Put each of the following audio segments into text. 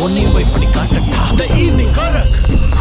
உன்னையும் போய் பண்ணி காட்டட்டா. The evening Karak.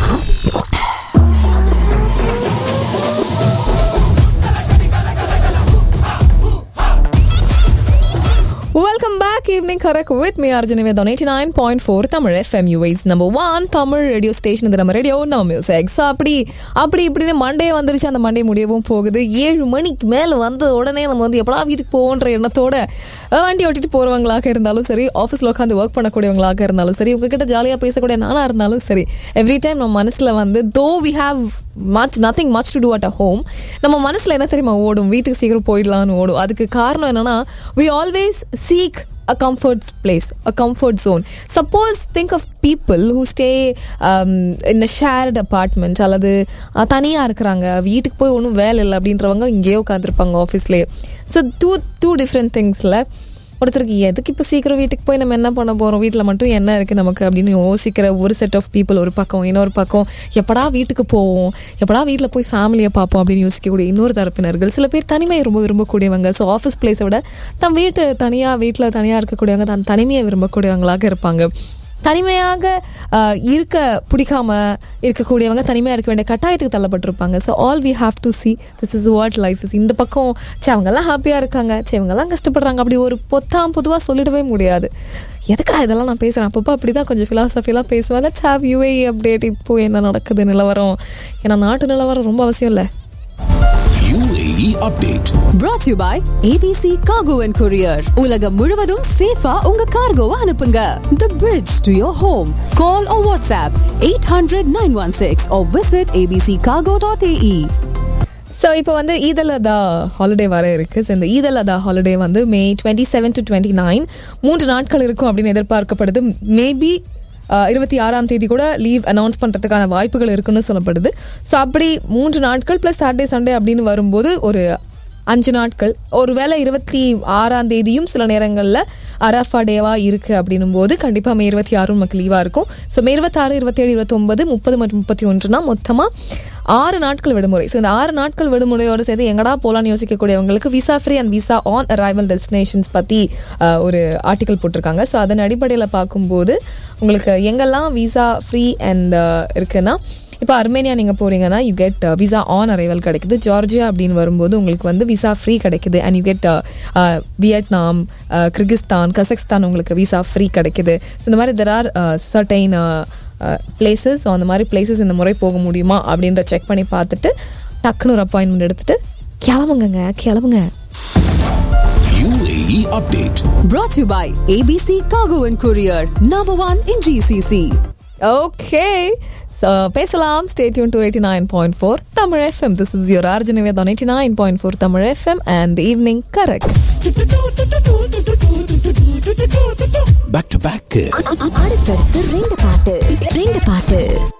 Welcome back, Evening Karak with me, Arjun Nivedha on 89.4 Tamil FM, UA's number one Tamil radio station. இது நம்ம radio நம்ம music. So அப்படி இப்படின்னு மண்டே வந்துருச்சு. அந்த மண்டே முடியவும் போகுது. 7 மணிக்கு மேலே வந்த உடனே நம்ம வந்து எப்படா வீட்டுக்கு போவோன்ற எண்ணத்தோட வண்டி ஓட்டிட்டு போகிறவங்களாக இருந்தாலும் சரி, ஆஃபீஸில் உட்காந்து ஒர்க் பண்ணக்கூடியவங்களாக இருந்தாலும் சரி, உங்ககிட்ட ஜாலியாக பேசக்கூடிய நானாக இருந்தாலும் சரி, எவ்ரி டைம் நம்ம மனசில் வந்து though we have nothing much to do at a home, நம்ம மனசில் என்ன தெரியுமா ஓடும், வீட்டுக்கு சீக்கிரம் போயிடலான்னு ஓடும். அதுக்கு காரணம் என்னன்னா, we always seek a comfort place, a comfort zone. Suppose think of people who stay in a shared apartment, அல்லது தனியாக இருக்கிறாங்க, வீட்டுக்கு போய் ஒன்றும் வேலை இல்லை அப்படின்றவங்க இங்கேயே உட்காந்துருப்பாங்க ஆஃபீஸ்லேயே. So two different thingsல. ஒருத்தருக்கு எதுக்கு இப்போ சீக்கிரம் வீட்டுக்கு போய் நம்ம என்ன பண்ண போகிறோம், வீட்டில் மட்டும் என்ன இருக்குது நமக்கு அப்படின்னு யோசிக்கிற ஒரு செட் ஆஃப் பீப்புள் ஒரு பக்கம், இன்னொரு பக்கம் எப்படா வீட்டுக்கு போவோம், எப்படா வீட்டில் போய் ஃபேமிலியை பார்ப்போம் அப்படின்னு யோசிக்கக்கூடிய இன்னொரு தரப்பினர்கள். சில பேர் தனிமையை ரொம்ப விரும்பக்கூடியவங்க. ஸோ ஆஃபீஸ் பிளேஸை விட வீட்டில் தனியாக இருக்கக்கூடியவங்க தான் தனிமையை விரும்பக்கூடியவங்களாக இருப்பாங்க. தனிமையாக இருக்க பிடிக்காம இருக்கக்கூடியவங்க தனிமையாக இருக்க வேண்டிய கட்டாயத்துக்கு தள்ளப்பட்டிருப்பாங்க. So all we have to see this is what life is. இந்த பக்கம் அவங்கெல்லாம் ஹாப்பியாக இருக்காங்க, இவங்கெல்லாம் கஷ்டப்படுறாங்க, அப்படி ஒரு பொதுவாக சொல்லிடவே முடியாது. எதுக்கடா இதெல்லாம் நான் பேசுகிறேன், அப்பப்போ அப்படி தான் கொஞ்சம் ஃபிலாசபிலாம் பேசுவேன். Let's have UAE update. இப்போ என்ன நடக்குது நிலவரம், ஏன்னா நாட்டு நிலவரம் ரொம்ப அவசியம் இல்லை. UAE update brought to you by ABC Cargo and Courier. உலகம் முழுவதும் சேஃபா உங்க கார்கோவை அனுப்புங்க. The bridge to your home. Call or WhatsApp 800-916 or visit abccargo.ae. So இப்போ வந்து ஈத் அல் அதா ஹாலிடே வர இருக்குது. ஸோ இந்த ஈத் அல் அதா ஹாலிடே வந்து May 27 to 29 3 நாட்கள் இருக்கும் அப்படின்னு எதிர்பார்க்கப்படுது. மேபி 26ஆம் தேதி கூட லீவ் அனௌன்ஸ் பண்ணுறதுக்கான வாய்ப்புகள் இருக்குன்னு சொல்லப்படுது. ஸோ அப்படி 3 நாட்கள் ப்ளஸ் சாட்டர்டே சண்டே அப்படின்னு வரும்போது ஒரு 5 நாட்கள். ஒருவேளை 26ஆம் தேதியும் சில நேரங்களில் அரஃபா டேவா இருக்குது அப்படின்னும் போது கண்டிப்பாக May 26 நமக்கு லீவாக இருக்கும். ஸோ May 26, 27, 29, 30 மற்றும் 31 மொத்தமாக 6 நாட்கள் விடுமுறை. ஸோ இந்த 6 நாட்கள் விடுமுறையோடு சேர்த்து எங்கடா போகலான்னு யோசிக்கக்கூடியவங்களுக்கு visa free and visa on arrival destinations பற்றி ஒரு ஆர்டிக்கல் போட்டிருக்காங்க. ஸோ அதன் அடிப்படையில் பார்க்கும்போது உங்களுக்கு எங்கெல்லாம் விசா ஃப்ரீ அண்ட் இருக்குன்னா, இப்போ அர்மேனியா நீங்கள் போகிறீங்கன்னா you get visa on arrival கிடைக்குது. ஜார்ஜியா அப்படின்னு வரும்போது உங்களுக்கு வந்து விசா ஃப்ரீ கிடைக்குது. And you get Vietnam, Kyrgyzstan, Kazakhstan உங்களுக்கு விசா ஃப்ரீ கிடைக்குது. ஸோ இந்த மாதிரி தெர் ஆர் சர்டைன் பிளேசஸ். அந்த மாதிரி பிளேசஸ் இந்த முறை போக முடியுமா அப்படின்ற செக் பண்ணி பார்த்துட்டு டக்குன்னு ஒரு அப்பாயின்மெண்ட் எடுத்துட்டு கிளம்புங்க. UAE update Brought to you by ABC Cargo and Courier, number 1 in GCC. Okay, so பேசலாம். Stay tuned to 89.4 Tamil FM. This is your Arjun Nivedha on 89.4 Tamil FM and the Evening Karak. back to back. அடுத்தடுத்து 2 பாட்டு